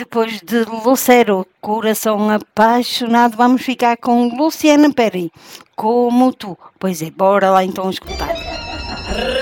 depois de Lucero, Coração Apaixonado, vamos ficar com Luciana Perry, Como Tu. Pois é, bora lá então escutar.